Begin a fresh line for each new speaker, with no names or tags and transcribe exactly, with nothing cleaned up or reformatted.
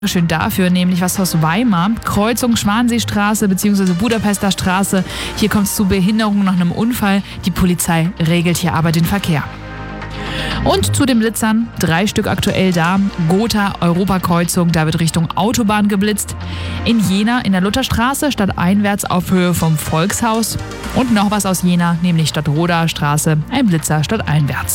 Schön dafür, nämlich was aus Weimar, Kreuzung Schwanseestraße bzw. Budapester Straße. Hier kommt es zu Behinderungen nach einem Unfall. Die Polizei regelt hier aber den Verkehr. Und zu den Blitzern, drei Stück aktuell da. Gotha, Europakreuzung, da wird Richtung Autobahn geblitzt. In Jena, in der Lutherstraße, stadteinwärts auf Höhe vom Volkshaus. Und noch was aus Jena, nämlich Stadtroda Straße, ein Blitzer stadteinwärts.